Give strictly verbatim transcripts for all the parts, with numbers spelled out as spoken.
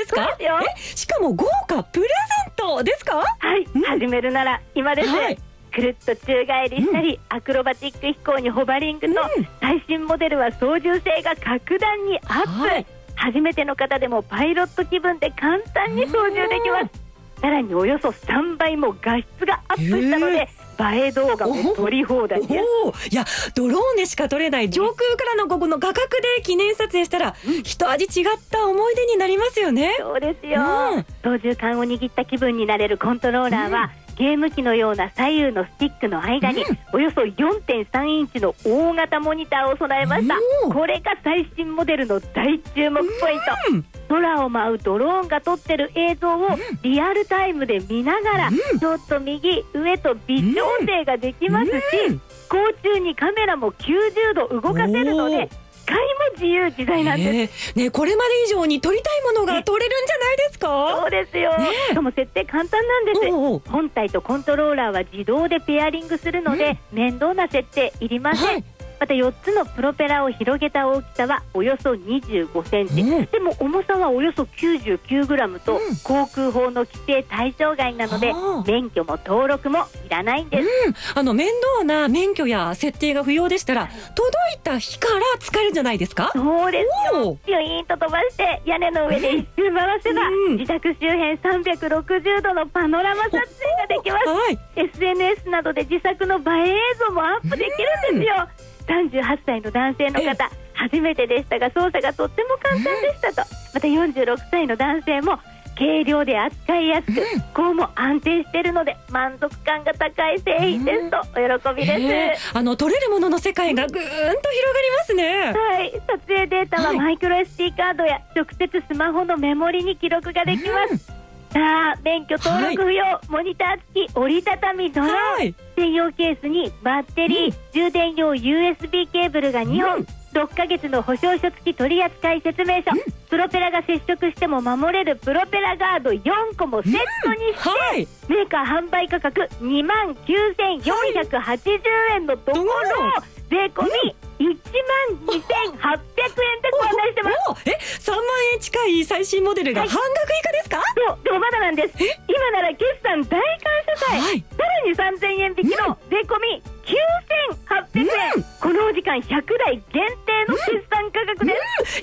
ですか？ そうですよ。 え、しかも豪華プレゼントですか？ はい、うん、始めるなら今です、はい、くるっと宙返りしたり、うん、アクロバティック飛行にホバリングと、うん、最新モデルは操縦性が格段にアップ、はい、初めての方でもパイロット気分で簡単に操縦できます。さらにおよそさんばいも画質がアップしたので、映え動画も撮り放題です。 おー、いやドローンでしか撮れない上空からのここの画角で記念撮影したら、うん、一味違った思い出になりますよね。 そうですよ、うん、操縦桿を握った気分になれるコントローラーは、うん、ゲーム機のような左右のスティックの間に、うん、およそ よんてんさん インチの大型モニターを備えました。これが最新モデルの大注目ポイント、うん、空を舞うドローンが撮ってる映像をリアルタイムで見ながら、うん、ちょっと右上と微調整ができますし、うん、飛行中にカメラもきゅうじゅうど動かせるので使いも自由自在なんです、 えーね、これまで以上に撮りたいものが撮れるんじゃないですか？ そうですよ、ね、しかも設定簡単なんです。おうおう、本体とコントローラーは自動でペアリングするので、うん、面倒な設定いりません、はい、またよっつのプロペラを広げた大きさはおよそにじゅうごセンチ、うん、でも重さはおよそきゅうじゅうきゅうグラムと、うん、航空法の規定対象外なので、免許も登録もいらないんです、 うん、あの面倒な免許や設定が不要でしたら、はい、届いた日から使えるんじゃないですか？ そうですよ。ピュイーンと飛ばして屋根の上で一周回せば、うん、自宅周辺さんびゃくろくじゅうどのパノラマ撮影ができます、はい、エスエヌエス などで自作の映え映像もアップできるんですよ、うん、さんじゅうはっさいの男性の方、初めてでしたが操作がとっても簡単でしたと、またよんじゅうろくさいの男性も軽量で扱いやすく、うん、こうも安定しているので満足感が高い製品ですと、うん、お喜びです、えー、あの撮れるものの世界がぐーんと広がりますね。 はい、撮影データはマイクロ エスディー カードや直接スマホのメモリに記録ができます、うん、さあ免許登録不要、はい、モニター付き折りたたみドローン、はい、専用ケースにバッテリー、うん、充電用 ユーエスビー ケーブルがにほん、うん、ろっかげつの保証書付き取扱説明書、うん、プロペラが接触しても守れるプロペラガードよんこもセットにして、うん、はい、メーカー販売価格にまんきゅうせんよんひゃくはちじゅうえんのところ、税込みいちまんにせんはっぴゃくえんでご案内してます。 え、さんまんえん近い最新モデルが半額以下ですか？はい、 そう、でもまだなんです。今なら決算大感謝祭、はい、さらにさんぜんえん引きの税込みきゅうせんはっぴゃくえん、うん、このお時間ひゃくだい限定の決算価格です、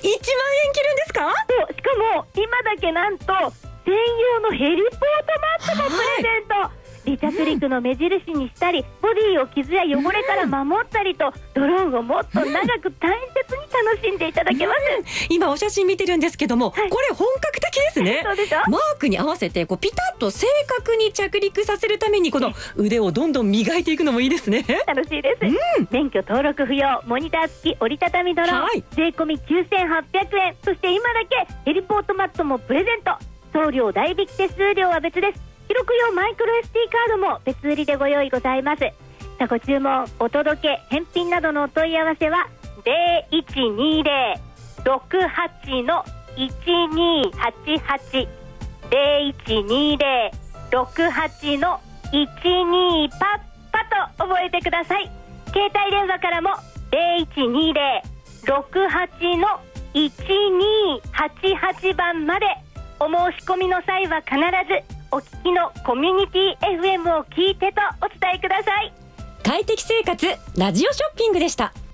うんうん、いちまんえん切るんですか？ そう、しかも今だけなんと専用のヘリポートマットもプレゼント、はい、離着陸の目印にしたり、ボディを傷や汚れから守ったりと、ドローンをもっと長く大切に楽しんでいただけます、 うん、今お写真見てるんですけども、はい、これ本格的ですね。 そうでしょ？ マークに合わせてこうピタッと正確に着陸させるためにこの腕をどんどん磨いていくのもいいですね。 楽しいです、うん、免許登録不要、モニター付き折りたたみドローン、はい、税込みきゅうせんはっぴゃくえん、そして今だけヘリポートマットもプレゼント、送料代引き手数料は別です。記録用マイクロ エスディー カードも別売りでご用意ございます。さあ、ご注文、お届け、返品などのお問い合わせはゼロいちにゼロ ろくはち のいちにはちはち ゼロいちにゼロ ろくはち のいちにパッパと覚えてください。携帯電話からもゼロいちにゼロ ろくはち のいちにはちはちばんまで、お申し込みの際は必ずお聞きのコミュニティ エフエム を聞いてとお伝えください。 快適生活ラジオショッピングでした。